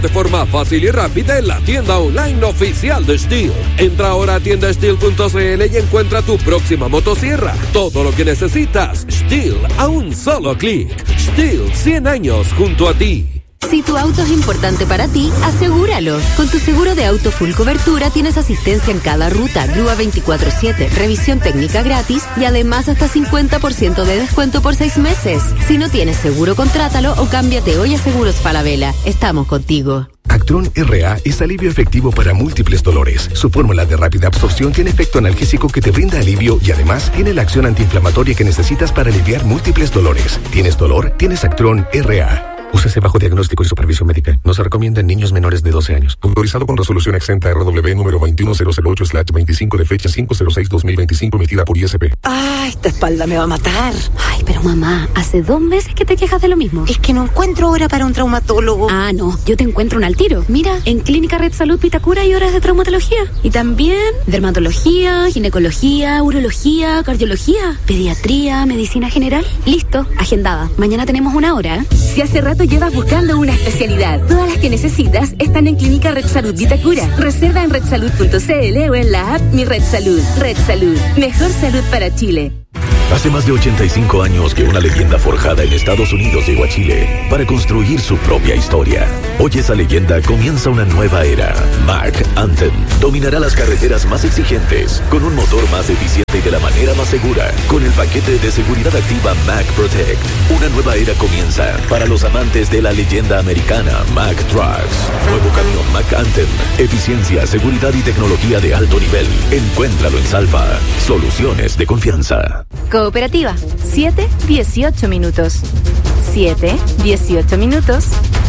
de forma fácil y rápida en la tienda online oficial de STIHL. Entra ahora a tiendastihl.cl y encuentra tu próxima motosierra. Todo lo que necesitas, STIHL a un solo clic. STIHL, 100 años junto a ti. Si tu auto es importante para ti, asegúralo. Con tu seguro de auto full cobertura tienes asistencia en cada ruta, grúa 24/7, revisión técnica gratis y además hasta 50% de descuento por 6 meses. Si no tienes seguro, contrátalo o cámbiate hoy a Seguros Falabella. Estamos contigo. Actron RA es alivio efectivo para múltiples dolores. Su fórmula de rápida absorción tiene efecto analgésico que te brinda alivio y además tiene la acción antiinflamatoria que necesitas para aliviar múltiples dolores. ¿Tienes dolor? Tienes Actron RA. Úsese bajo diagnóstico y supervisión médica. No se recomienda en niños menores de 12 años. Autorizado con resolución exenta RW número 21008/25 de fecha 506/2025 emitida por ISP. ¡Ah, esta espalda me va a matar! Ay, pero mamá, hace 2 meses que te quejas de lo mismo. Es que no encuentro hora para un traumatólogo. Ah, no, yo te encuentro un al tiro. Mira, en Clínica Red Salud Vitacura hay horas de traumatología. Y también dermatología, ginecología, urología, cardiología, pediatría, medicina general. Listo, agendada. Mañana tenemos 1 hora, ¿eh? Si hace rato llevas buscando una especialidad, todas las que necesitas están en Clínica Red Salud Vitacura. Reserva en redsalud.cl o en la app Mi Red Salud. Red Salud, mejor salud para Chile. Hace más de 85 años que una leyenda forjada en Estados Unidos llegó a Chile para construir su propia historia. Hoy esa leyenda comienza una nueva era. Mack Anthem dominará las carreteras más exigentes con un motor más eficiente y de la manera más segura. Con el paquete de seguridad activa Mack Protect, una nueva era comienza para los amantes de la leyenda americana Mack Trucks. Nuevo camión Mack Anthem, eficiencia, seguridad y tecnología de alto nivel. Encuéntralo en Salva. Soluciones de confianza. Cooperativa, 7-18 minutos. 7-18 minutos.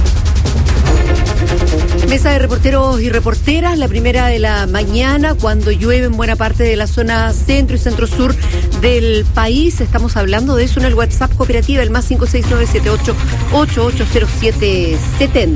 Mesa de reporteros y reporteras, la primera de la mañana, cuando llueve en buena parte de la zona centro y centro-sur del país. Estamos hablando de eso en el WhatsApp Cooperativa, el más 56978880770.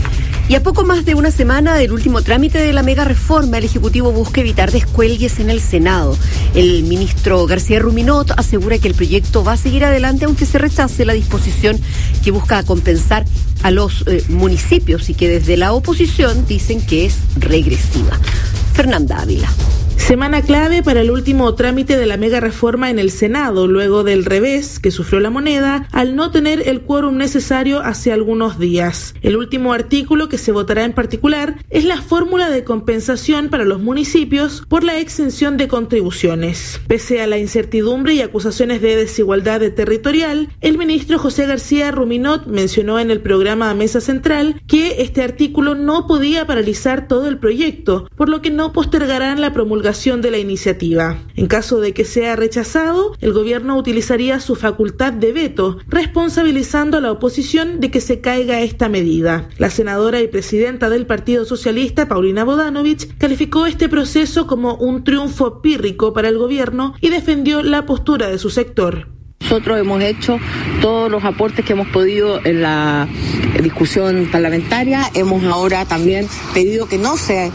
Y a poco más de una semana del último trámite de la mega reforma, el Ejecutivo busca evitar descuelgues en el Senado. El ministro García Ruminot asegura que el proyecto va a seguir adelante aunque se rechace la disposición que busca compensar a los municipios y que desde la oposición dicen que es regresiva. Fernanda Ávila. Semana clave para el último trámite de la mega reforma en el Senado, luego del revés que sufrió la moneda al no tener el quórum necesario hace algunos días. El último artículo que se votará en particular es la fórmula de compensación para los municipios por la exención de contribuciones. Pese a la incertidumbre y acusaciones de desigualdad territorial, el ministro José García Ruminot mencionó en el programa Mesa Central que este artículo no podía paralizar todo el proyecto, por lo que no postergarán la promulgación de la iniciativa. En caso de que sea rechazado, el gobierno utilizaría su facultad de veto, responsabilizando a la oposición de que se caiga esta medida. La senadora y presidenta del Partido Socialista, Paulina Bodanovich, calificó este proceso como un triunfo pírrico para el gobierno y defendió la postura de su sector. Nosotros hemos hecho todos los aportes que hemos podido en la discusión parlamentaria. Hemos ahora también pedido que no se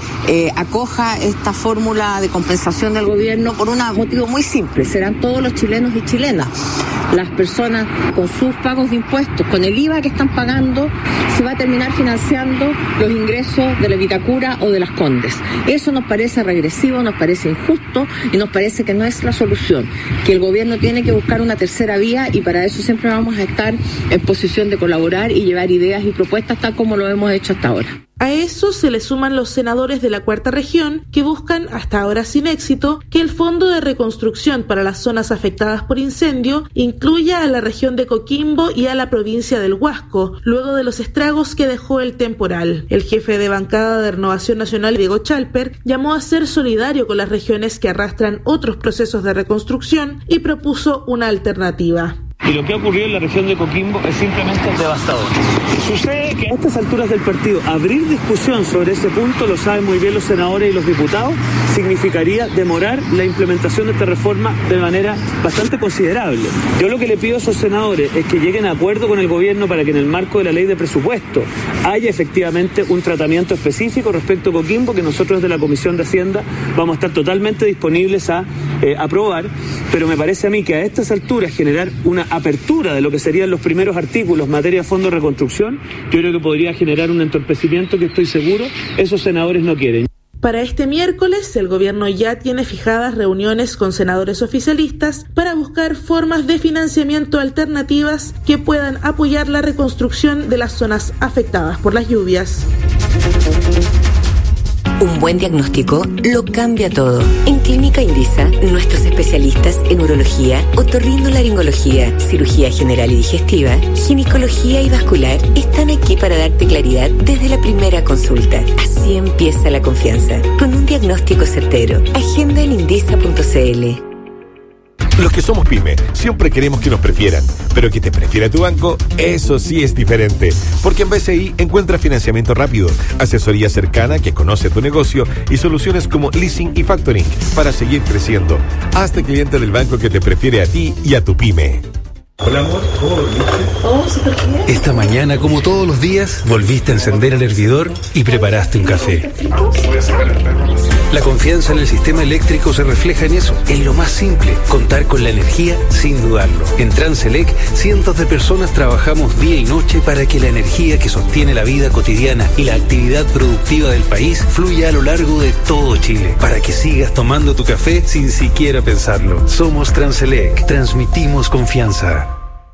acoja esta fórmula de compensación del gobierno por un motivo muy simple. Serán todos los chilenos y chilenas. Las personas con sus pagos de impuestos, con el IVA que están pagando, se va a terminar financiando los ingresos de la Vitacura o de Las Condes. Eso nos parece regresivo, nos parece injusto y nos parece que no es la solución, que el gobierno tiene que buscar una tercera vía y para eso siempre vamos a estar en posición de colaborar y llevar ideas y propuestas tal como lo hemos hecho hasta ahora. A eso se le suman los senadores de la Cuarta Región que buscan, hasta ahora sin éxito, que el Fondo de Reconstrucción para las zonas afectadas por incendio incluya a la región de Coquimbo y a la provincia del Huasco, luego de los estragos que dejó el temporal. El jefe de bancada de Renovación Nacional, Diego Chalper, llamó a ser solidario con las regiones que arrastran otros procesos de reconstrucción y propuso una alternativa. Y lo que ha ocurrido en la región de Coquimbo es simplemente devastador. Sucede que a estas alturas del partido, abrir discusión sobre ese punto, lo saben muy bien los senadores y los diputados, significaría demorar la implementación de esta reforma de manera bastante considerable. Yo lo que le pido a esos senadores es que lleguen a acuerdo con el gobierno para que en el marco de la ley de presupuesto haya efectivamente un tratamiento específico respecto a Coquimbo, que nosotros desde la Comisión de Hacienda vamos a estar totalmente disponibles a aprobar, pero me parece a mí que a estas alturas generar una apertura de lo que serían los primeros artículos en materia de fondo de reconstrucción, yo creo que podría generar un entorpecimiento que estoy seguro esos senadores no quieren. Para este miércoles, el gobierno ya tiene fijadas reuniones con senadores oficialistas para buscar formas de financiamiento alternativas que puedan apoyar la reconstrucción de las zonas afectadas por las lluvias. Un buen diagnóstico lo cambia todo. En Clínica Indisa, nuestros especialistas en urología, otorrinolaringología, cirugía general y digestiva, ginecología y vascular están aquí para darte claridad desde la primera consulta. Así empieza la confianza, con un diagnóstico certero. Agenda en indisa.cl. Los que somos pyme siempre queremos que nos prefieran, pero que te prefiera tu banco, eso sí es diferente. Porque en BCI encuentras financiamiento rápido, asesoría cercana que conoce tu negocio y soluciones como leasing y factoring para seguir creciendo. Hazte cliente del banco que te prefiere a ti y a tu pyme. Hola amor, ¿cómo volviste? Oh, súper bien. Esta mañana, como todos los días, volviste a encender el hervidor y preparaste un café. Voy a sacar el perro. La confianza en el sistema eléctrico se refleja en eso, en lo más simple, contar con la energía sin dudarlo. En Transelec, cientos de personas trabajamos día y noche para que la energía que sostiene la vida cotidiana y la actividad productiva del país fluya a lo largo de todo Chile, para que sigas tomando tu café sin siquiera pensarlo. Somos Transelec, transmitimos confianza.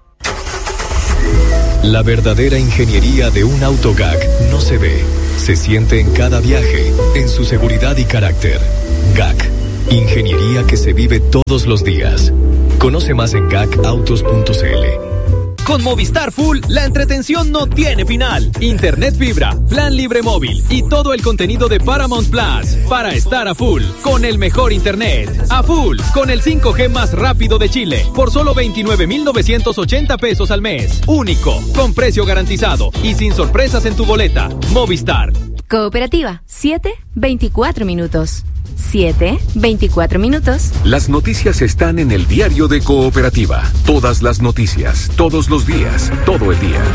La verdadera ingeniería de un auto GAC no se ve, se siente en cada viaje, en su seguridad y carácter. GAC, ingeniería que se vive todos los días. Conoce más en gacautos.cl. Con Movistar Full, la entretención no tiene final. Internet fibra, plan libre móvil y todo el contenido de Paramount Plus para estar a full con el mejor internet. A full con el 5G más rápido de Chile por solo 29,980 pesos al mes. Único, con precio garantizado y sin sorpresas en tu boleta. Movistar. Cooperativa, 7:24 minutos. 7:24 minutos. Las noticias están en el diario de Cooperativa. Todas las noticias, todos los días, todo el día.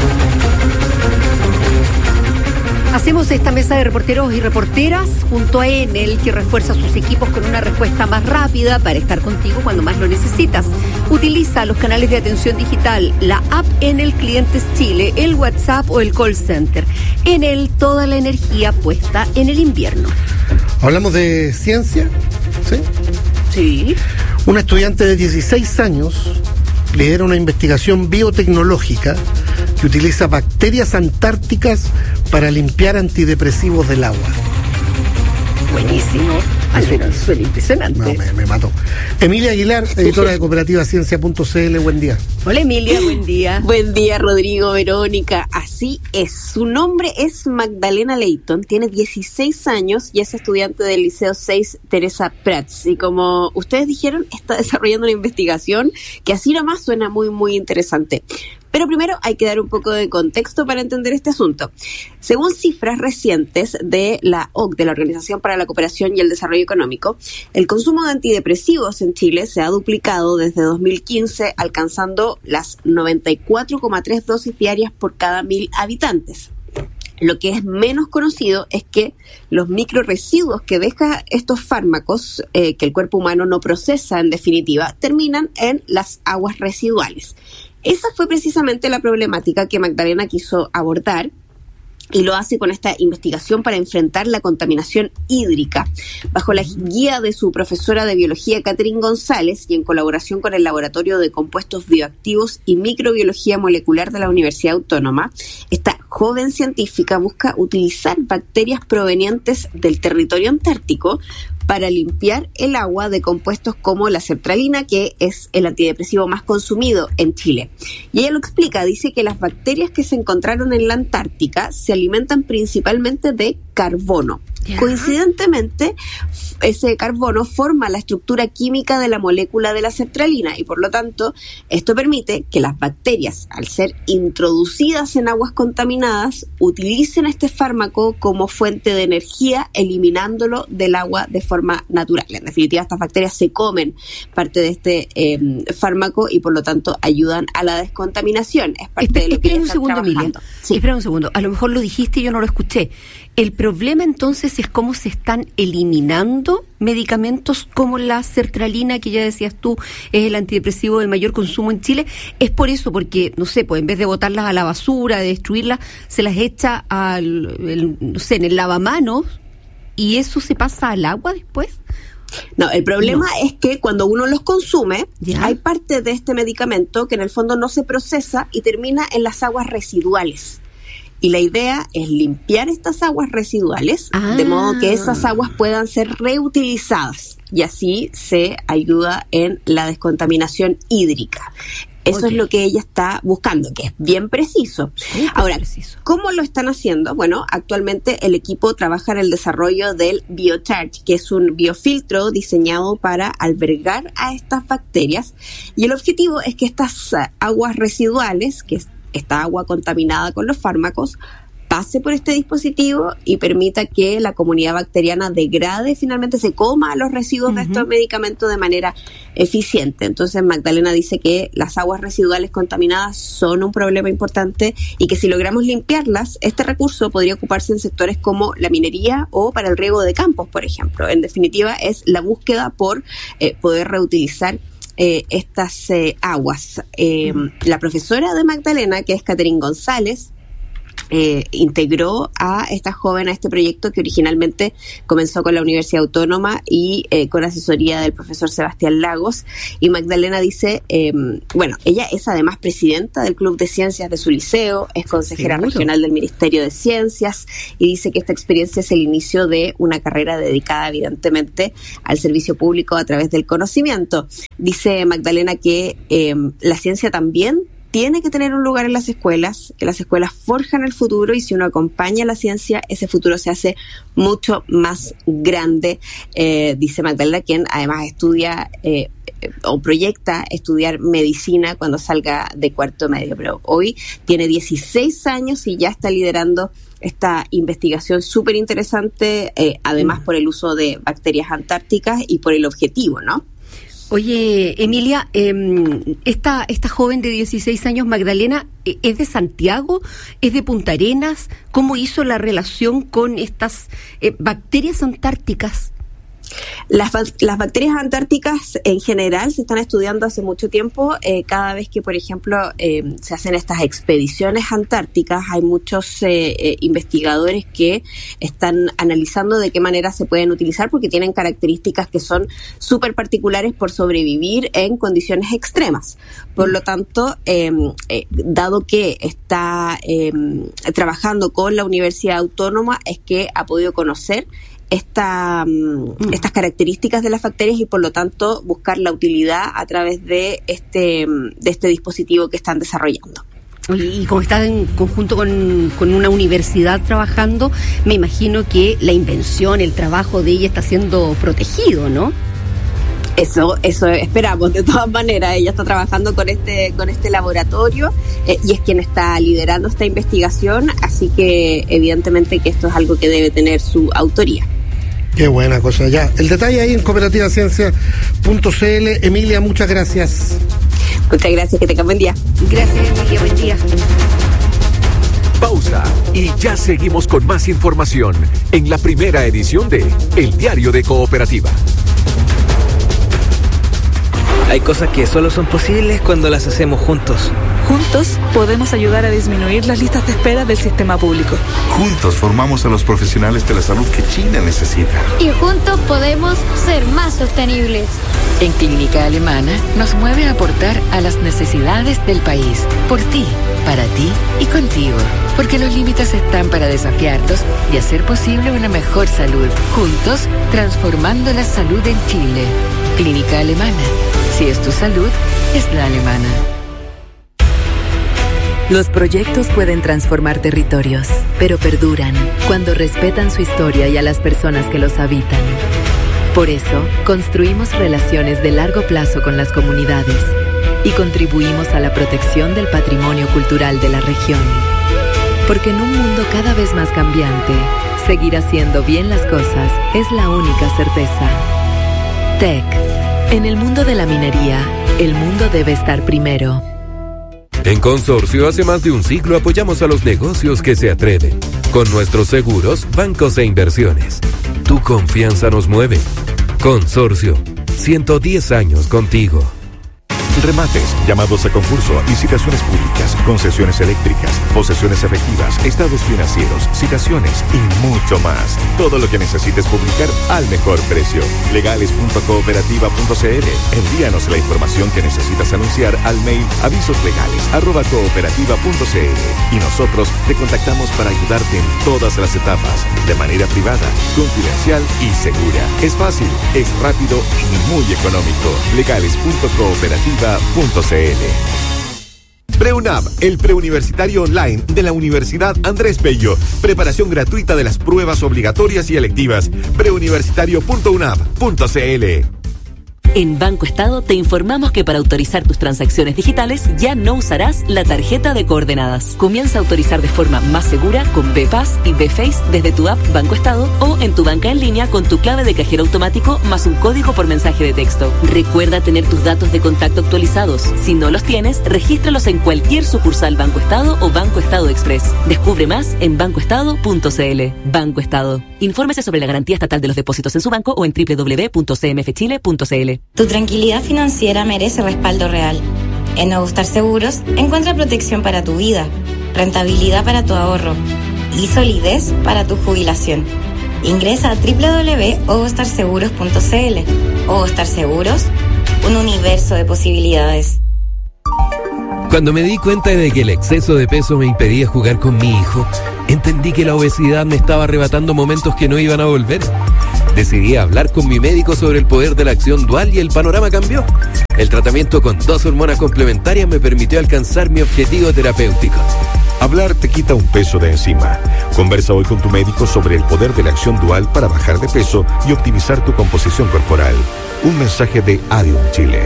Hacemos esta mesa de reporteros y reporteras junto a Enel, que refuerza sus equipos con una respuesta más rápida para estar contigo cuando más lo necesitas. Utiliza los canales de atención digital, la app Enel Clientes Chile, el WhatsApp o el call center. Enel, toda la energía puesta en el invierno. Hablamos de ciencia, ¿sí? Sí. Una estudiante de 16 años lidera una investigación biotecnológica que utiliza bacterias antárticas para limpiar antidepresivos del agua. Buenísimo. Suena impresionante. No, me mató. Emilia Aguilar, editora de Cooperativa Ciencia.cl, buen día. Hola Emilia, buen día. Buen día Rodrigo, Verónica. Así es, su nombre es Magdalena Leighton, tiene 16 años y es estudiante del Liceo 6 Teresa Prats. Y como ustedes dijeron, está desarrollando una investigación que así nomás suena muy, muy interesante. Pero primero hay que dar un poco de contexto para entender este asunto. Según cifras recientes de la OCDE, la Organización para la Cooperación y el Desarrollo Económico, el consumo de antidepresivos en Chile se ha duplicado desde 2015, alcanzando las 94,3 dosis diarias por cada 1.000 habitantes. Lo que es menos conocido es que los microresiduos que dejan estos fármacos, que el cuerpo humano no procesa en definitiva, terminan en las aguas residuales. Esa fue precisamente la problemática que Magdalena quiso abordar y lo hace con esta investigación para enfrentar la contaminación hídrica. Bajo la guía de su profesora de biología, Catherine González, y en colaboración con el Laboratorio de Compuestos Bioactivos y Microbiología Molecular de la Universidad Autónoma, esta joven científica busca utilizar bacterias provenientes del territorio antártico para limpiar el agua de compuestos como la sertralina, que es el antidepresivo más consumido en Chile. Y ella lo explica, dice que las bacterias que se encontraron en la Antártica se alimentan principalmente de carbono. Coincidentemente, ese carbono forma la estructura química de la molécula de la sertralina y por lo tanto esto permite que las bacterias, al ser introducidas en aguas contaminadas, utilicen este fármaco como fuente de energía, eliminándolo del agua de forma natural. En definitiva, estas bacterias se comen parte de este fármaco y por lo tanto ayudan a la descontaminación. Es parte de lo que un segundo, Emilia. Sí. Espera un segundo. A lo mejor lo dijiste y yo no lo escuché. El problema entonces si es cómo se están eliminando medicamentos como la sertralina, que ya decías tú, es el antidepresivo de mayor consumo en Chile. Es por eso, porque, no sé, pues en vez de botarlas a la basura, de destruirlas, se las echa no sé, en el lavamanos, y eso se pasa al agua después. No, el problema es que cuando uno los consume, hay parte de este medicamento que en el fondo no se procesa y termina en las aguas residuales. Y la idea es limpiar estas aguas residuales de modo que esas aguas puedan ser reutilizadas y así se ayuda en la descontaminación hídrica. Eso es lo que ella está buscando, que es bien preciso. Ahora, ¿cómo lo están haciendo? Bueno, actualmente el equipo trabaja en el desarrollo del BioCharge, que es un biofiltro diseñado para albergar a estas bacterias. Y el objetivo es que estas aguas residuales, que es esta agua contaminada con los fármacos, pase por este dispositivo y permita que la comunidad bacteriana degrade, finalmente se coma los residuos de estos medicamentos de manera eficiente. Entonces Magdalena dice que las aguas residuales contaminadas son un problema importante y que si logramos limpiarlas, este recurso podría ocuparse en sectores como la minería o para el riego de campos, por ejemplo. En definitiva, es la búsqueda por poder reutilizar estas aguas. La profesora de Magdalena, que es Catherine González, integró a esta joven a este proyecto que originalmente comenzó con la Universidad Autónoma y con asesoría del profesor Sebastián Lagos. Y Magdalena dice, bueno, ella es además presidenta del Club de Ciencias de su liceo, es consejera regional del Ministerio de Ciencias y dice que esta experiencia es el inicio de una carrera dedicada evidentemente al servicio público a través del conocimiento. Dice Magdalena que la ciencia también tiene que tener un lugar en las escuelas, que las escuelas forjan el futuro y si uno acompaña a la ciencia, ese futuro se hace mucho más grande, dice Magdalena, quien además estudia o proyecta estudiar medicina cuando salga de cuarto medio, pero hoy tiene 16 años y ya está liderando esta investigación súper interesante, además por el uso de bacterias antárticas y por el objetivo, ¿no? Oye, Emilia, esta joven de 16 años, Magdalena, ¿es de Santiago? ¿Es de Punta Arenas? ¿Cómo hizo la relación con estas bacterias antárticas? Las bacterias antárticas en general se están estudiando hace mucho tiempo. Cada vez que, por ejemplo, se hacen estas expediciones antárticas, hay muchos investigadores que están analizando de qué manera se pueden utilizar porque tienen características que son súper particulares por sobrevivir en condiciones extremas. Por lo tanto, dado que está trabajando con la Universidad Autónoma, es que ha podido conocer estas características de las bacterias y por lo tanto buscar la utilidad a través de este dispositivo que están desarrollando. Y como está en conjunto con una universidad trabajando, me imagino que la invención, el trabajo de ella está siendo protegido, ¿no? Eso esperamos, de todas maneras. Ella está trabajando con este laboratorio y es quien está liderando esta investigación, así que evidentemente que esto es algo que debe tener su autoría. Qué buena cosa. Ya, el detalle ahí en cooperativaciencia.cl. Emilia, muchas gracias. Muchas gracias, que tengan buen día. Gracias, Emilia, buen día. Pausa y ya seguimos con más información en la primera edición de El Diario de Cooperativa. Hay cosas que solo son posibles cuando las hacemos juntos. Juntos podemos ayudar a disminuir las listas de espera del sistema público. Juntos formamos a los profesionales de la salud que China necesita. Y juntos podemos ser más sostenibles. En Clínica Alemana nos mueve a aportar a las necesidades del país. Por ti, para ti y contigo. Porque los límites están para desafiarlos y hacer posible una mejor salud. Juntos, transformando la salud en Chile. Clínica Alemana. Si es tu salud, es la alemana. Los proyectos pueden transformar territorios, pero perduran cuando respetan su historia y a las personas que los habitan. Por eso, construimos relaciones de largo plazo con las comunidades y contribuimos a la protección del patrimonio cultural de la región. Porque en un mundo cada vez más cambiante, seguir haciendo bien las cosas es la única certeza. TEC. En el mundo de la minería, el mundo debe estar primero. En Consorcio, hace más de un siglo apoyamos a los negocios que se atreven. Con nuestros seguros, bancos e inversiones. Tu confianza nos mueve. Consorcio, 110 años contigo. Remates, llamados a concurso, licitaciones públicas, concesiones eléctricas, posesiones efectivas, estados financieros, citaciones y mucho más. Todo lo que necesites publicar al mejor precio. Legales.cooperativa.cl. Envíanos la información que necesitas anunciar al mail avisoslegales@cooperativa.cl y nosotros te contactamos para ayudarte en todas las etapas, de manera privada, confidencial y segura. Es fácil, es rápido y muy económico. Legales.cooperativa.cl. PreUNAV, el preuniversitario online de la Universidad Andrés Bello. Preparación gratuita de las pruebas obligatorias y electivas. preuniversitario.unav.cl. En Banco Estado te informamos que para autorizar tus transacciones digitales ya no usarás la tarjeta de coordenadas. Comienza a autorizar de forma más segura con BPass y BFace desde tu app Banco Estado o en tu banca en línea con tu clave de cajero automático más un código por mensaje de texto. Recuerda tener tus datos de contacto actualizados. Si no los tienes, regístralos en cualquier sucursal Banco Estado o Banco Estado Express. Descubre más en bancoestado.cl. Banco Estado. Infórmese sobre la garantía estatal de los depósitos en su banco o en www.cmfchile.cl. Tu tranquilidad financiera merece respaldo real. En Nuevo Star Seguros encuentra protección para tu vida, rentabilidad para tu ahorro y solidez para tu jubilación. Ingresa a www.ogostarseguros.cl. Ogostar Seguros, un universo de posibilidades. Cuando me di cuenta de que el exceso de peso me impedía jugar con mi hijo, entendí que la obesidad me estaba arrebatando momentos que no iban a volver. Decidí hablar con mi médico sobre el poder de la acción dual y el panorama cambió. El tratamiento con 2 hormonas complementarias me permitió alcanzar mi objetivo terapéutico. Hablar te quita un peso de encima. Conversa hoy con tu médico sobre el poder de la acción dual para bajar de peso y optimizar tu composición corporal. Un mensaje de Adium Chile.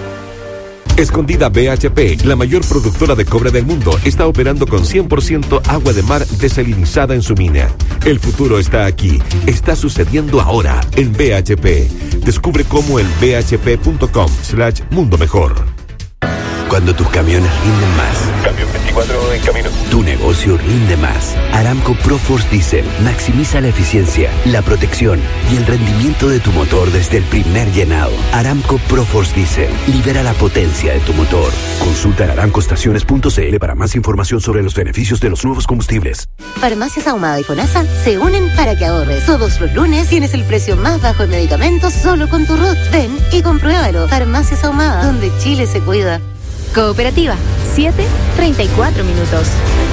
Escondida BHP, la mayor productora de cobre del mundo, está operando con 100% agua de mar desalinizada en su mina. El futuro está aquí, está sucediendo ahora en BHP. Descubre cómo en bhp.com/mundo mejor. Cuando tus camiones rinden más. Camión 24 en camino. Tu negocio rinde más. Aramco ProForce Diesel maximiza la eficiencia, la protección y el rendimiento de tu motor desde el primer llenado. Aramco ProForce Diesel libera la potencia de tu motor. Consulta en aramcoestaciones.cl para más información sobre los beneficios de los nuevos combustibles. Farmacias Ahumada y FONASA se unen para que ahorres. Todos los lunes tienes el precio más bajo en medicamentos solo con tu RUT. Ven y compruébalo. Farmacias Ahumada, donde Chile se cuida. Cooperativa, 7:34 minutos.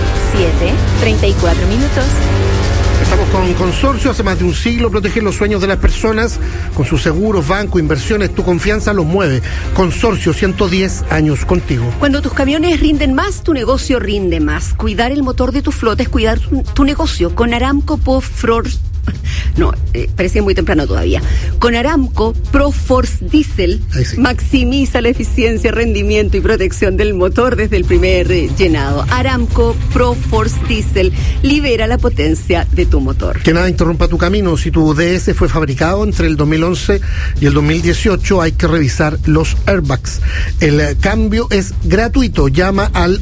7:34 minutos. Estamos con Consorcio, hace más de un siglo protegen los sueños de las personas con sus seguros, banco, inversiones, tu confianza los mueve. Consorcio, 110 años contigo. Cuando tus camiones rinden más, tu negocio rinde más. Cuidar el motor de tu flota es cuidar tu negocio. Con Aramco ProForce. No, parecía muy temprano todavía. Con Aramco ProForce Diesel maximiza la eficiencia, rendimiento y protección del motor desde el primer llenado. Aramco ProForce Diesel libera la potencia de tu motor. Que nada interrumpa tu camino. Si tu DS fue fabricado entre el 2011 y el 2018, hay que revisar los airbags. El cambio es gratuito. Llama al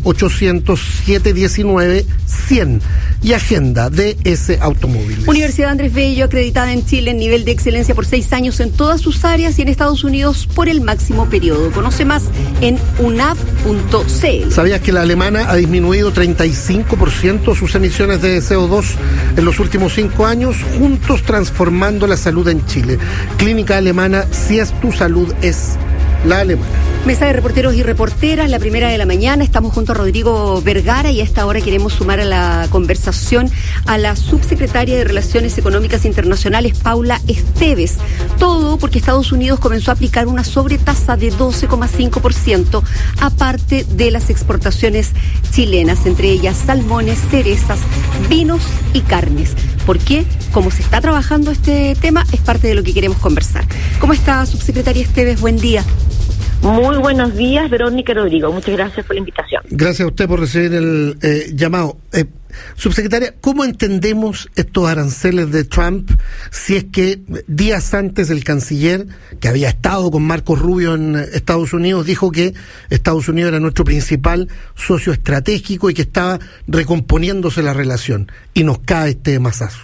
800-719-100 y agenda DS Automóviles. Universidad Andrés Bello, acreditada en Chile en nivel de excelencia por 6 años en todas sus áreas y en Estados Unidos por el máximo periodo. Conoce más en unav.cl. ¿Sabías que la alemana ha disminuido 35% sus emisiones de CO2 en los últimos 5 años? Juntos transformando la salud en Chile. Clínica Alemana, si es tu salud, es la alemana. Mesa de reporteros y reporteras, la primera de la mañana. Estamos junto a Rodrigo Vergara y a esta hora queremos sumar a la conversación a la subsecretaria de Relaciones Económicas Internacionales, Paula Esteves. Todo porque Estados Unidos comenzó a aplicar una sobretasa de 12,5%, aparte de las exportaciones chilenas, entre ellas salmones, cerezas, vinos y carnes. ¿Por qué? Como se está trabajando este tema, es parte de lo que queremos conversar. ¿Cómo está, subsecretaria Esteves? Buen día. Muy buenos días, Verónica Rodrigo. Muchas gracias por la invitación. Gracias a usted por recibir el llamado. Subsecretaria, ¿cómo entendemos estos aranceles de Trump si es que días antes el canciller, que había estado con Marco Rubio en Estados Unidos, dijo que Estados Unidos era nuestro principal socio estratégico y que estaba recomponiéndose la relación, y nos cae este mazazo?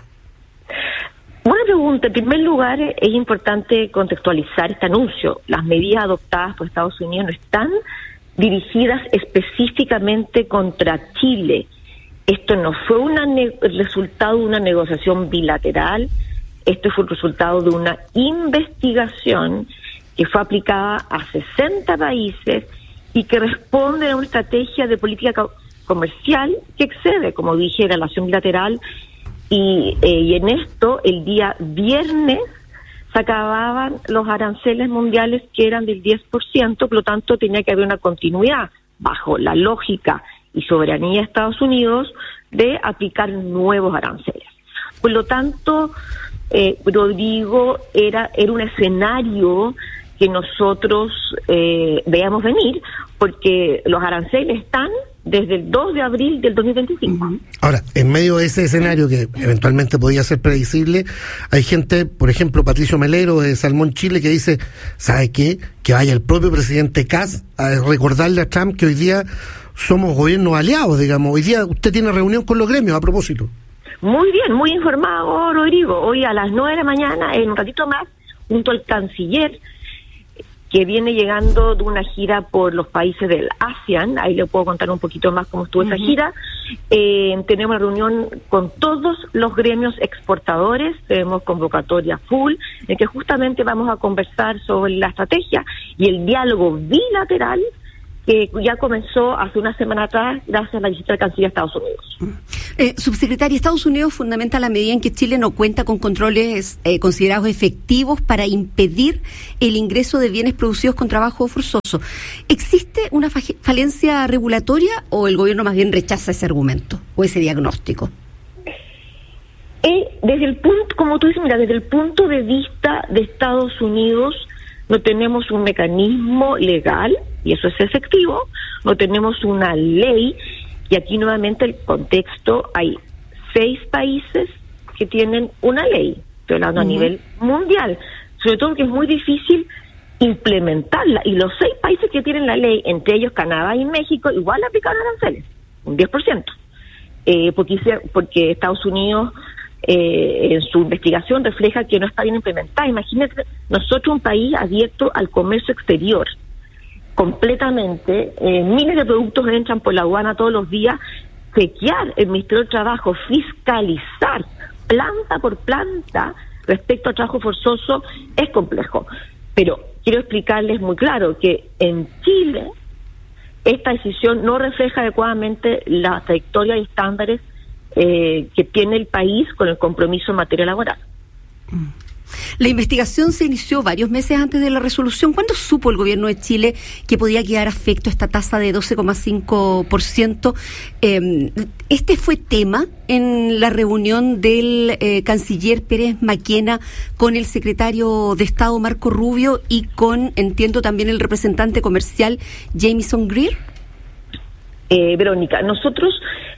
Buena pregunta. En primer lugar, es importante contextualizar este anuncio. Las medidas adoptadas por Estados Unidos no están dirigidas específicamente contra Chile. Esto no fue el resultado de una negociación bilateral, esto fue el resultado de una investigación que fue aplicada a 60 países y que responde a una estrategia de política comercial que excede, como dije, la relación bilateral. Y en esto, el día viernes, se acababan los aranceles mundiales que eran del 10%, por lo tanto tenía que haber una continuidad bajo la lógica y soberanía de Estados Unidos de aplicar nuevos aranceles. Por lo tanto, Rodrigo, era un escenario que nosotros veamos venir, porque los aranceles están desde el 2 de abril del 2025. Ahora, en medio de ese escenario que eventualmente podía ser predecible, hay gente, por ejemplo, Patricio Melero de Salmón Chile, que dice, ¿sabe qué? Que vaya el propio presidente Kass a recordarle a Trump que hoy día somos gobiernos aliados, digamos. Hoy día usted tiene reunión con los gremios, a propósito. Muy bien, muy informado, Rodrigo. Hoy a las 9 de la mañana, en un ratito más, junto al canciller, que viene llegando de una gira por los países del ASEAN, ahí le puedo contar un poquito más cómo estuvo esa gira. Tenemos una reunión con todos los gremios exportadores, tenemos convocatoria full, en que justamente vamos a conversar sobre la estrategia y el diálogo bilateral que ya comenzó hace una semana atrás gracias a la visita del canciller a Estados Unidos. Subsecretaria, Estados Unidos fundamenta la medida en que Chile no cuenta con controles considerados efectivos para impedir el ingreso de bienes producidos con trabajo forzoso. ¿Existe una falencia regulatoria o el gobierno más bien rechaza ese argumento o ese diagnóstico? Desde el punto, como tú dices, mira, desde el punto de vista de Estados Unidos, no tenemos un mecanismo legal, y eso es efectivo, no tenemos una ley, y aquí nuevamente el contexto, hay 6 países que tienen una ley, estoy hablando a nivel mundial, sobre todo porque es muy difícil implementarla, y los 6 países que tienen la ley, entre ellos Canadá y México, igual aplicaron aranceles, un 10%, porque Estados Unidos en su investigación refleja que no está bien implementada. Imagínate, nosotros un país abierto al comercio exterior, completamente, miles de productos entran por la aduana todos los días, chequear el Ministerio del Trabajo, fiscalizar planta por planta respecto al trabajo forzoso es complejo. Pero quiero explicarles muy claro que en Chile esta decisión no refleja adecuadamente la trayectoria y estándares que tiene el país con el compromiso en materia laboral. La investigación se inició varios meses antes de la resolución. ¿Cuándo supo el gobierno de Chile que podía quedar afecto a esta tasa de 12,5%? Este fue tema en la reunión del canciller Pérez Maquena con el secretario de Estado Marco Rubio y con, entiendo, también el representante comercial Jamieson Greer. Verónica, nosotros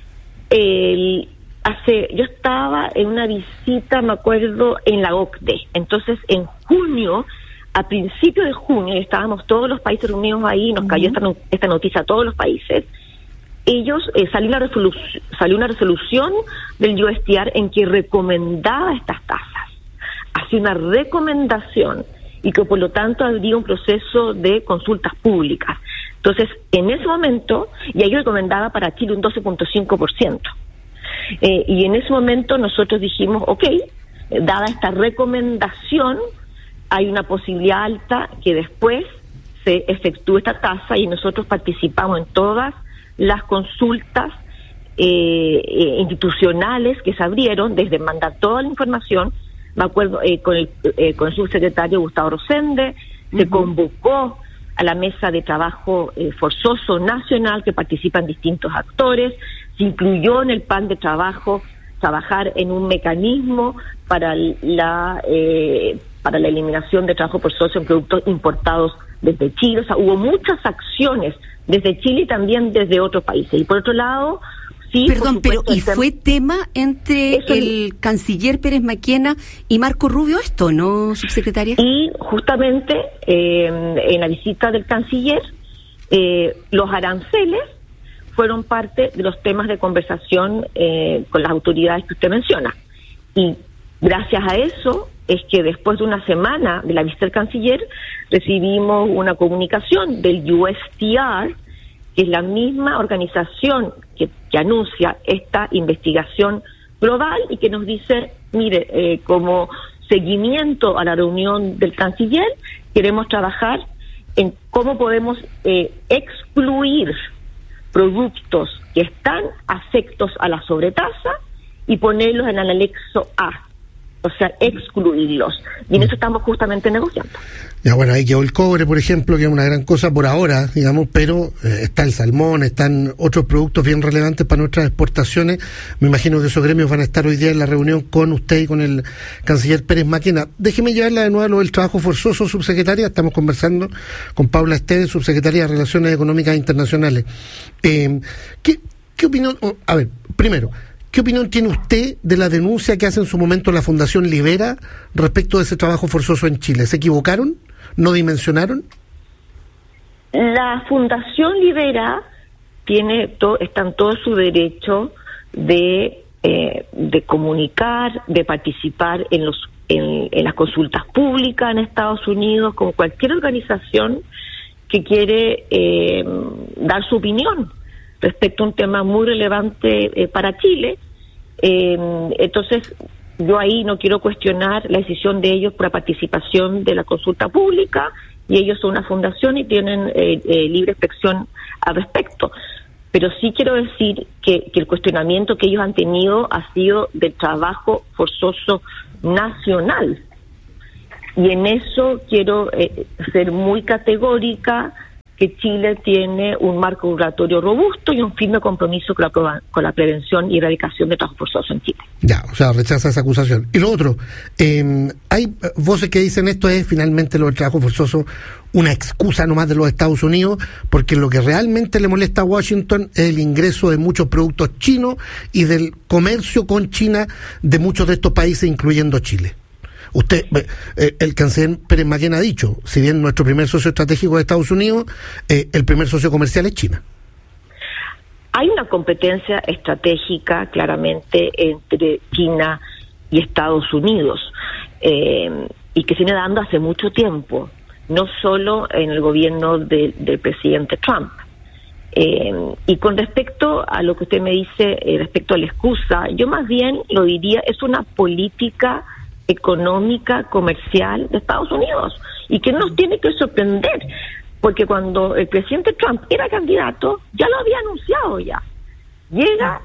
yo estaba en una visita, me acuerdo, en la OCDE. Entonces, en junio, a principios de junio, estábamos todos los países reunidos ahí, nos cayó esta noticia a todos los países. Ellos, salió una resolución del USTR en que recomendaba estas tasas. Hacía una recomendación y que, por lo tanto, habría un proceso de consultas públicas. Entonces, en ese momento, y ahí recomendaba para Chile un 12,5%. Y en ese momento nosotros dijimos, dada esta recomendación, hay una posibilidad alta que después se efectúe esta tasa, y nosotros participamos en todas las consultas institucionales que se abrieron, desde mandar toda la información. Me acuerdo con el subsecretario Gustavo Rosende, se convocó a la mesa de trabajo forzoso nacional, que participan distintos actores. Se incluyó en el plan de trabajo trabajar en un mecanismo para la eliminación de trabajo forzoso en productos importados desde Chile, o sea, hubo muchas acciones desde Chile y también desde otros países. Y por otro lado, sí... Perdón, pero ¿y fue tema entre el canciller Pérez Maquena y Marco Rubio esto, no, subsecretaria? Y justamente en la visita del canciller, los aranceles fueron parte de los temas de conversación con las autoridades que usted menciona. Y gracias a eso es que después de una semana de la visita del canciller recibimos una comunicación del USTR, que es la misma organización que anuncia esta investigación global y que nos dice, mire, como seguimiento a la reunión del canciller, queremos trabajar en cómo podemos excluir productos que están afectos a la sobretasa y ponerlos en el anexo A, o sea, excluirlos. Y en eso estamos justamente negociando. Ya, bueno, ahí quedó el cobre, por ejemplo, que es una gran cosa por ahora, digamos, pero está el salmón, están otros productos bien relevantes para nuestras exportaciones. Me imagino que esos gremios van a estar hoy día en la reunión con usted y con el canciller Pérez Maquena. Déjeme llevarla de nuevo a lo del trabajo forzoso, subsecretaria. Estamos conversando con Paula Esteves, subsecretaria de Relaciones Económicas Internacionales. ¿Qué opinión? A ver, primero, ¿qué opinión tiene usted de la denuncia que hace en su momento la Fundación Libera respecto de ese trabajo forzoso en Chile? ¿Se equivocaron? ¿No dimensionaron? La Fundación Libera está en todo su derecho de comunicar, de participar en las consultas públicas en Estados Unidos, como cualquier organización que quiere dar su opinión respecto a un tema muy relevante para Chile. Entonces, yo ahí no quiero cuestionar la decisión de ellos por la participación de la consulta pública, y ellos son una fundación y tienen libre expresión al respecto. Pero sí quiero decir que el cuestionamiento que ellos han tenido ha sido del trabajo forzoso nacional. Y en eso quiero ser muy categórica, que Chile tiene un marco regulatorio robusto y un firme compromiso con la prevención y erradicación de trabajo forzoso en Chile. Ya, o sea, rechaza esa acusación. Y lo otro, hay voces que dicen esto es finalmente lo del trabajo forzoso una excusa nomás de los Estados Unidos, porque lo que realmente le molesta a Washington es el ingreso de muchos productos chinos y del comercio con China de muchos de estos países, incluyendo Chile. Usted, el canciller Pérez Maquena ha dicho, si bien nuestro primer socio estratégico de Estados Unidos, el primer socio comercial es China. Hay una competencia estratégica claramente entre China y Estados Unidos, y que se viene dando hace mucho tiempo, no solo en el gobierno del presidente Trump. Y con respecto a lo que usted me dice respecto a la excusa, yo más bien lo diría, es una política económica, comercial de Estados Unidos, y que nos tiene que sorprender, porque cuando el presidente Trump era candidato, ya lo había anunciado ya. Llega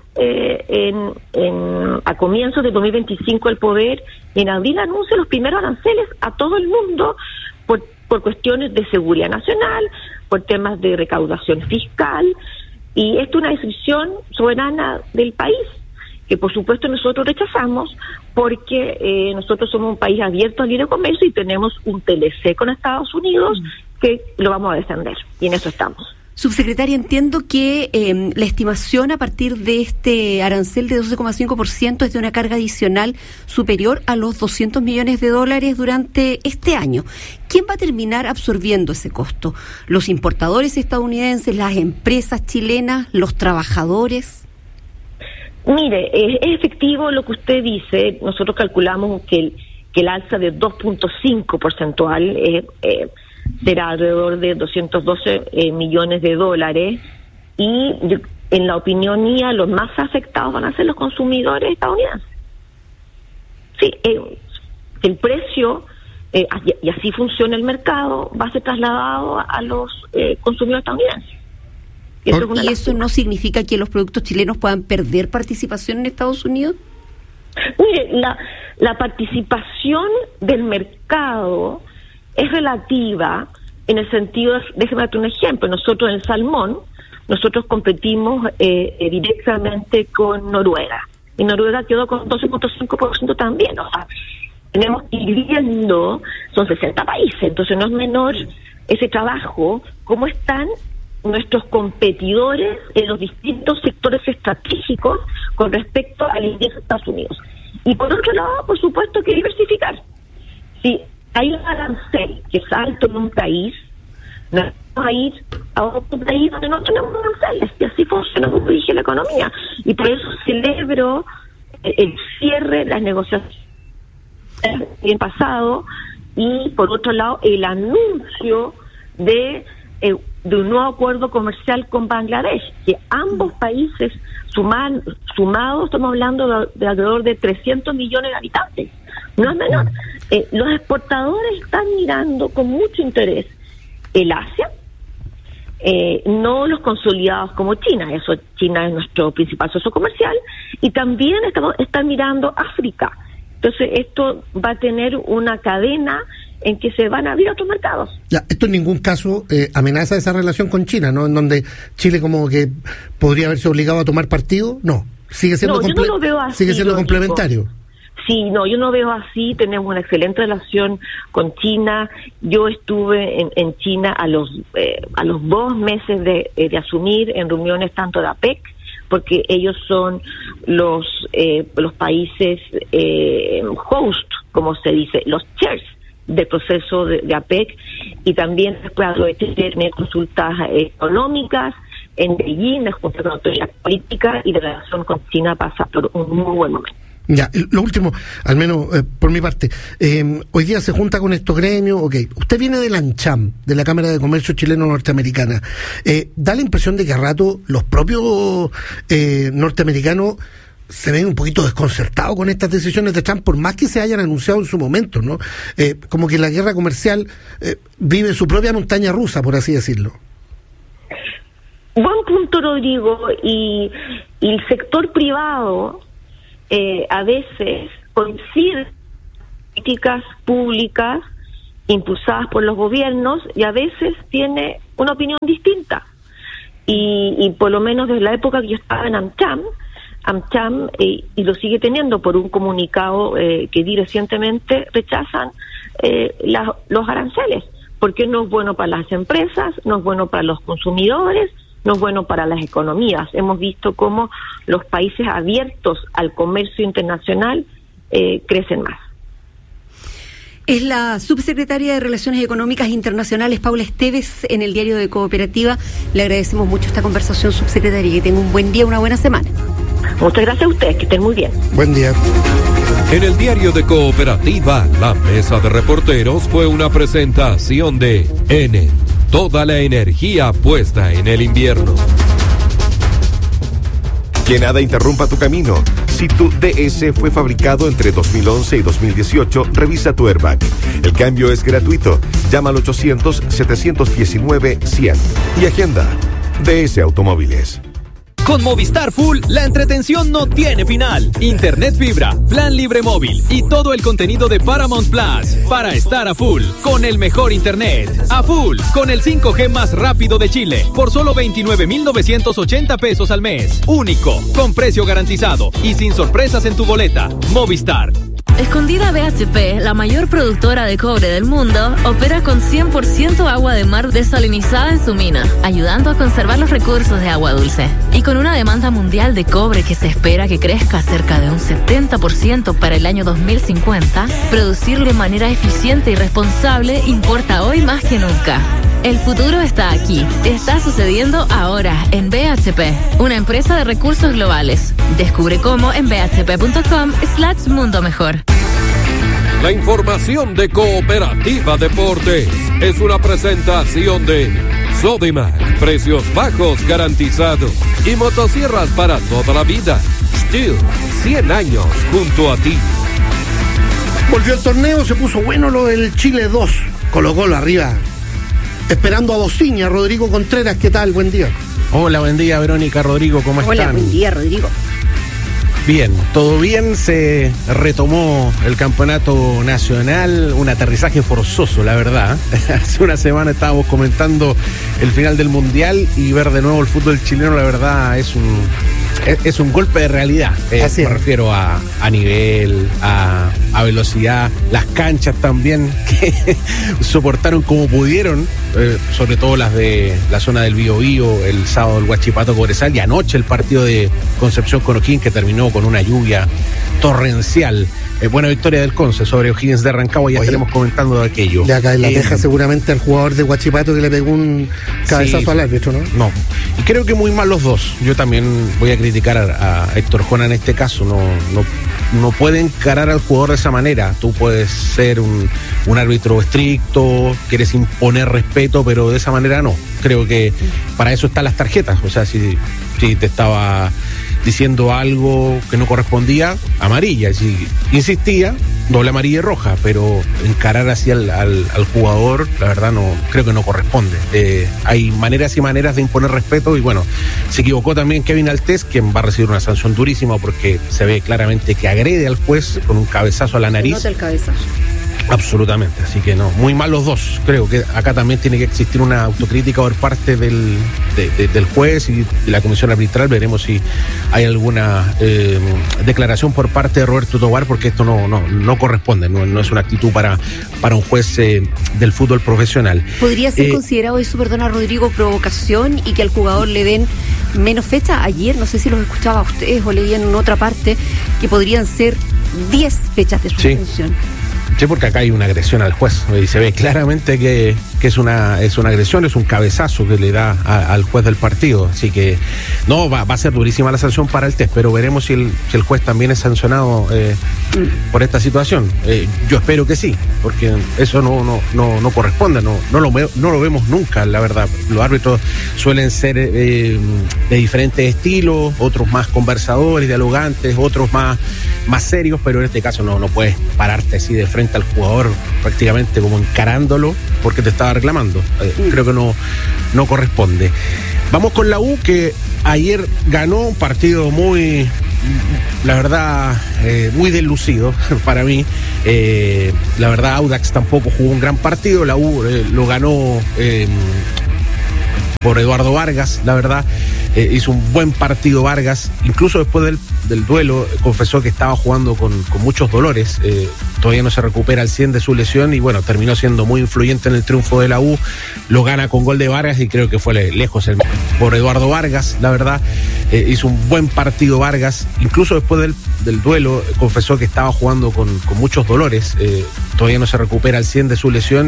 a comienzos de 2025 al poder, y en abril anuncia los primeros aranceles a todo el mundo por cuestiones de seguridad nacional, por temas de recaudación fiscal, y esto es una decisión soberana del país, que por supuesto nosotros rechazamos, porque nosotros somos un país abierto al libre comercio y tenemos un TLC con Estados Unidos que lo vamos a defender, y en eso estamos. Subsecretaria, entiendo que la estimación a partir de este arancel de 12,5% es de una carga adicional superior a los $200 millones durante este año. ¿Quién va a terminar absorbiendo ese costo? ¿Los importadores estadounidenses, las empresas chilenas, los trabajadores? Mire, es efectivo lo que usted dice. Nosotros calculamos que el alza de 2.5 porcentual será alrededor de $212 millones, y en la opinión mía los más afectados van a ser los consumidores estadounidenses. Sí, el precio, y así funciona el mercado, va a ser trasladado a los consumidores estadounidenses. ¿Y eso no significa que los productos chilenos puedan perder participación en Estados Unidos? Mire, la participación del mercado es relativa en el sentido, déjeme darte un ejemplo, nosotros en el salmón, nosotros competimos directamente con Noruega, y Noruega quedó con 12.5% también, o sea, tenemos que ir viendo, son 60 países, entonces no es menor ese trabajo, cómo están nuestros competidores en los distintos sectores estratégicos con respecto al ingreso de Estados Unidos. Y por otro lado, por supuesto, que diversificar. Si hay un arancel que es alto en un país, no vamos a ir a otro país donde no tenemos aranceles, y así funciona, como dije, la economía. Y por eso celebro el cierre de las negociaciones el pasado, y por otro lado el anuncio de un nuevo acuerdo comercial con Bangladesh, que ambos países sumados estamos hablando de alrededor de 300 millones de habitantes, no es menor. Los exportadores están mirando con mucho interés el Asia, no los consolidados como China. China es nuestro principal socio comercial, y también están mirando África. Entonces esto va a tener una cadena en que se van a abrir otros mercados. Ya, esto en ningún caso amenaza esa relación con China, ¿no? En donde Chile como que podría haberse obligado a tomar partido. No, sigue siendo, yo no lo veo así, sigue siendo complementario. Sí, no, yo no veo así. Tenemos una excelente relación con China. Yo estuve en China a los 2 meses de asumir, en reuniones tanto de APEC, porque ellos son los países host, como se dice, los chairs del proceso de APEC, y también después aproveché de tener consultas económicas en Beijing, de junta con autoridad política, y de la relación con China pasa por un muy buen momento. Ya, lo último, al menos por mi parte, hoy día se junta con estos gremios, usted viene de la ANCHAM, de la Cámara de Comercio Chileno-Norteamericana, da la impresión de que a rato los propios norteamericanos se ven un poquito desconcertados con estas decisiones de Trump, por más que se hayan anunciado en su momento, ¿no? Como que la guerra comercial vive su propia montaña rusa, por así decirlo. Buen punto, Rodrigo, y el sector privado a veces coincide políticas públicas impulsadas por los gobiernos, y a veces tiene una opinión distinta. Y por lo menos desde la época que yo estaba en AmCham, y lo sigue teniendo por un comunicado que di recientemente, rechazan los aranceles, porque no es bueno para las empresas, no es bueno para los consumidores, no es bueno para las economías. Hemos visto cómo los países abiertos al comercio internacional crecen más. Es la subsecretaria de Relaciones Económicas Internacionales, Paula Esteves, en el Diario de Cooperativa. Le agradecemos mucho esta conversación, subsecretaria, y que tenga un buen día, una buena semana. Muchas gracias a ustedes, que estén muy bien. Buen día. En el Diario de Cooperativa, la mesa de reporteros fue una presentación de Enel. Toda la energía puesta en el invierno. Que nada interrumpa tu camino. Si tu DS fue fabricado entre 2011 y 2018, revisa tu airbag. El cambio es gratuito. Llama al 800-719-100 y agenda DS Automóviles. Con Movistar Full, la entretención no tiene final. Internet fibra, plan libre móvil y todo el contenido de Paramount Plus para estar a full con el mejor internet. A full con el 5G más rápido de Chile por solo 29,980 pesos al mes. Único, con precio garantizado y sin sorpresas en tu boleta. Movistar. Escondida BHP, la mayor productora de cobre del mundo, opera con 100% agua de mar desalinizada en su mina, ayudando a conservar los recursos de agua dulce. Y con una demanda mundial de cobre que se espera que crezca cerca de un 70% para el año 2050, producirlo de manera eficiente y responsable importa hoy más que nunca. El futuro está aquí. Está sucediendo ahora en BHP, una empresa de recursos globales. Descubre cómo en bhp.com/mundo mejor. La información de Cooperativa Deportes es una presentación de Sodimac, precios bajos garantizados, y motosierras para toda la vida. Stihl, 100 años junto a ti. Volvió el torneo, se puso bueno lo del Chile 2. Colo-Colo arriba, esperando a Bociña. Rodrigo Contreras, ¿qué tal? Buen día. Hola, buen día, Verónica, Rodrigo, ¿cómo están? Hola, buen día, Rodrigo. Bien, todo bien, se retomó el campeonato nacional, un aterrizaje forzoso, la verdad. Hace una semana estábamos comentando el final del Mundial, y ver de nuevo el fútbol chileno, la verdad, es un golpe de realidad. Me refiero a nivel, a a velocidad, las canchas también que soportaron como pudieron, sobre todo las de la zona del Biobío, el sábado el Huachipato Cobresal y anoche el partido de Concepción con O'Higgins que terminó con una lluvia torrencial. Buena victoria del Conce sobre O'Higgins de Rancagua, ya estaremos comentando de aquello. Le acá en la teja seguramente al jugador de Huachipato que le pegó un cabezazo al árbitro, ¿no? No, y creo que muy mal los dos. Yo también voy a criticar a Héctor Jona en este caso, no puede encarar al jugador de esa manera. Tú puedes ser un árbitro estricto, quieres imponer respeto, pero de esa manera no. Creo que para eso están las tarjetas. O sea, si te estaba diciendo algo que no correspondía, amarilla. Y si insistía, doble amarilla y roja. Pero encarar así al jugador, la verdad no creo que no corresponde. Hay maneras y maneras de imponer respeto y bueno, se equivocó también Kevin Altés, quien va a recibir una sanción durísima porque se ve claramente que agrede al juez con un cabezazo a la nariz. Nota el cabezazo. Absolutamente, así que no, muy mal los dos. Creo que acá también tiene que existir una autocrítica por parte del juez y de la comisión arbitral. Veremos si hay alguna declaración por parte de Roberto Tobar, porque esto no corresponde, no es una actitud para un juez del fútbol profesional. ¿Podría ser considerado eso, perdona Rodrigo, provocación y que al jugador le den menos fecha? Ayer, no sé si los escuchaba a ustedes o leía en otra parte, que podrían ser 10 fechas de suspensión. Sí, porque acá hay una agresión al juez y se ve claramente que es una agresión, es un cabezazo que le da al juez del partido, así que no, va a ser durísima la sanción para el test, pero veremos si el juez también es sancionado por esta situación. Yo espero que sí, porque eso no corresponde, no lo vemos nunca, la verdad. Los árbitros suelen ser de diferentes estilos, otros más conversadores, dialogantes, otros más serios, pero en este caso no puedes pararte así de frente al jugador prácticamente como encarándolo porque te estaba reclamando. Creo que no corresponde. Vamos con la U, que ayer ganó un partido muy, la verdad, muy deslucido para mí. La verdad, Audax tampoco jugó un gran partido. La U lo ganó por Eduardo Vargas, la verdad. Hizo un buen partido Vargas, incluso después del duelo confesó que estaba jugando con muchos dolores, todavía no se recupera al 100 de su lesión y bueno, terminó siendo muy influyente en el triunfo de la U, lo gana con gol de Vargas y creo que fue lejos por Eduardo Vargas, la verdad. Hizo un buen partido Vargas, incluso después del duelo confesó que estaba jugando con muchos dolores, todavía no se recupera al 100 de su lesión